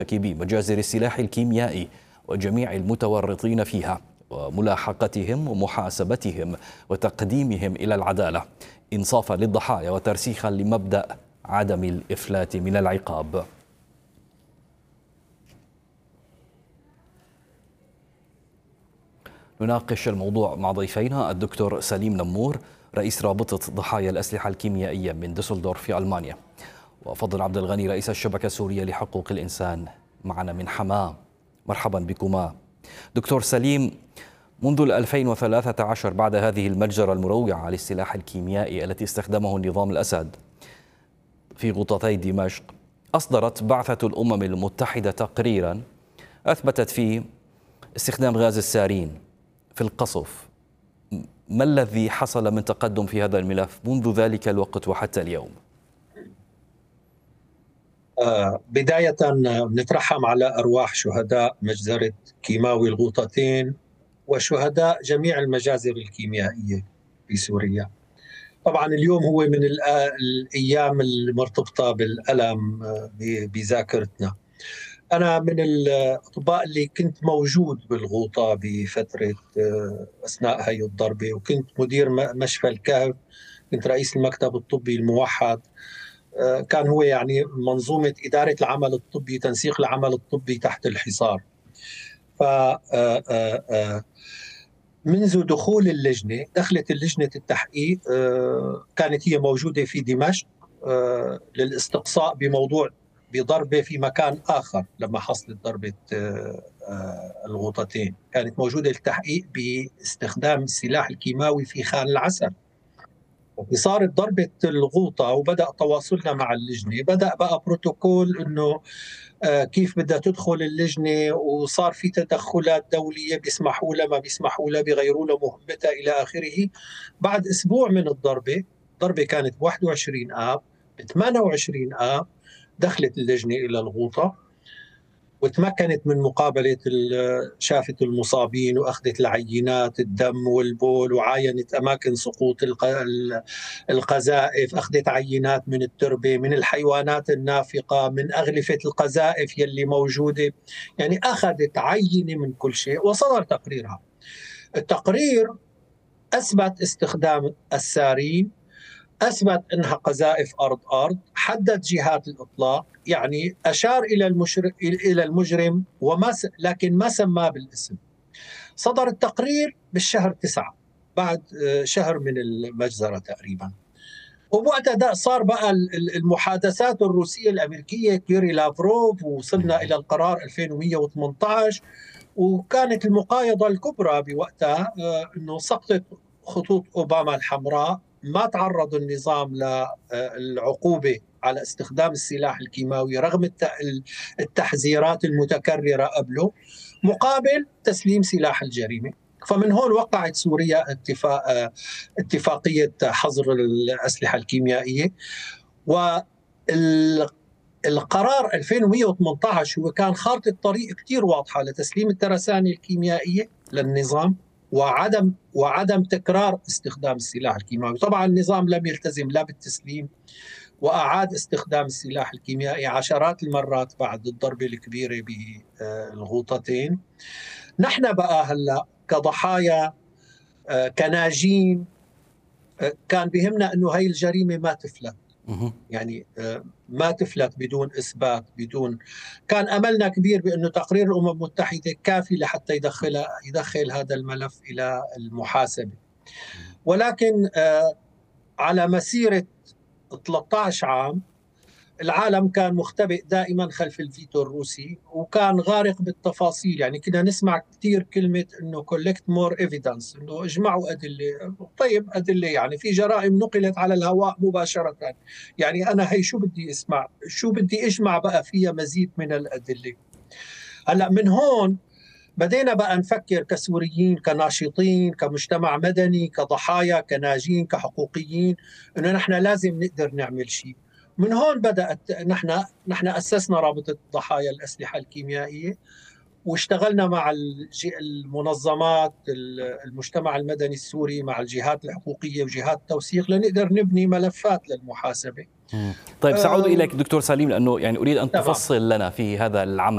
بمجازر السلاح الكيميائي وجميع المتورطين فيها وملاحقتهم ومحاسبتهم وتقديمهم إلى العدالة إنصافا للضحايا وترسيخا لمبدأ عدم الإفلات من العقاب. نناقش الموضوع مع ضيفينا الدكتور سليم نمور رئيس رابطة ضحايا الأسلحة الكيميائية من دوسلدورف في ألمانيا، وفضل عبد الغني رئيس الشبكة السورية لحقوق الإنسان معنا من حماة. مرحبا بكما. دكتور سليم، منذ 2013 بعد هذه المجزرة المروعة للسلاح الكيميائي التي استخدمه النظام الأسد في غوطتي دمشق، أصدرت بعثة الأمم المتحدة تقريرا أثبتت فيه استخدام غاز السارين في القصف. ما الذي حصل من تقدم في هذا الملف منذ ذلك الوقت وحتى اليوم؟ بداية نترحم على أرواح شهداء مجزرة كيماوي الغوطتين وشهداء جميع المجازر الكيميائية في سوريا. طبعا اليوم هو من الأيام المرتبطة بالألم بذاكرتنا. أنا من الأطباء اللي كنت موجود بالغوطة بفترة أثناء هي الضربة، وكنت مدير مشفى الكهف، كنت رئيس المكتب الطبي الموحد. كان هو يعني منظومة إدارة العمل الطبي، تنسيق العمل الطبي تحت الحصار. ف منذ دخول اللجنة، دخلت اللجنة التحقيق، كانت هي موجودة في دمشق للاستقصاء بضربة في مكان آخر. لما حصلت ضربة الغوطتين كانت موجودة للتحقيق باستخدام السلاح الكيماوي في خان العسل. صارت ضربة الغوطة وبدأ تواصلنا مع اللجنة، بدأ بقى بروتوكول إنه كيف بدها تدخل اللجنة، وصار في تدخلات دولية، بيسمحوا لها ما بيسمحوا لها، بيغيروا لها مهمتها إلى آخره. بعد أسبوع من الضربة كانت 21 آب، ب 28 آب دخلت اللجنة إلى الغوطة وتمكنت من مقابلة شافت المصابين وأخذت العينات الدم والبول، وعاينت أماكن سقوط القذائف، أخذت عينات من التربة، من الحيوانات النافقة، من أغلفة القذائف يلي موجودة. يعني أخذت عينة من كل شيء وصدر تقريرها. التقرير أثبت استخدام السارين، أثبت أنها قذائف أرض، حدد جهات الإطلاق، يعني أشار إلى المجرم لكن ما سماه بالاسم. صدر التقرير بالشهر 9 بعد شهر من المجزرة تقريبا. وبعدها صار بقى المحادثات الروسية الأمريكية، كيري لافروف، وصلنا إلى القرار 2118. وكانت المقايضة الكبرى بوقتها أنه سقطت خطوط أوباما الحمراء، ما تعرض النظام للعقوبة على استخدام السلاح الكيماوي رغم التحذيرات المتكررة قبله، مقابل تسليم سلاح الجريمة. فمن هون وقعت سوريا اتفاقية حظر الأسلحة الكيميائية. والقرار 2118 هو كان خارطة طريق كتير واضحة لتسليم الترسانة الكيميائية للنظام وعدم تكرار استخدام السلاح الكيماوي. طبعا النظام لم يلتزم لا بالتسليم، وأعاد استخدام السلاح الكيميائي عشرات المرات بعد الضربة الكبيرة بالغوطتين. نحن بقى هلأ كضحايا، كناجين، كان بهمنا أنه هاي الجريمة ما تفلت، يعني ما تفلت بدون إثبات، كان أملنا كبير بأنه تقرير الأمم المتحدة كافي لحتى يدخل هذا الملف إلى المحاسبة. ولكن على مسيرة 13 عام العالم كان مختبئ دائما خلف الفيتو الروسي، وكان غارق بالتفاصيل. يعني كنا نسمع كثير كلمة انه collect more evidence، انه اجمعوا أدلة. طيب أدلة، يعني في جرائم نقلت على الهواء مباشرة، يعني أنا هي شو بدي اسمع، شو بدي اجمع بقى فيها مزيد من الأدلة. هلأ من هون بدينا بقى نفكر كسوريين، كناشطين، كمجتمع مدني، كضحايا، كناجين، كحقوقيين، انه نحن لازم نقدر نعمل شيء. من هون بدأت نحن أسسنا رابطة ضحايا الأسلحة الكيميائية، واشتغلنا مع المنظمات المجتمع المدني السوري، مع الجهات الحقوقية وجهات التوثيق، لنقدر نبني ملفات للمحاسبة. طيب سأعود إليك دكتور سليم، لأنه يعني أريد أن تفصل لنا في هذا العمل.